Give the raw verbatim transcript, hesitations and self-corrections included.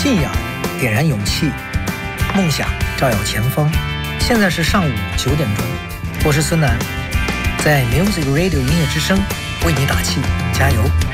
信仰点燃勇气，梦想照耀前方。现在是上午九点钟，我是孙楠，在 Music Radio 音乐之声为你打气，加油！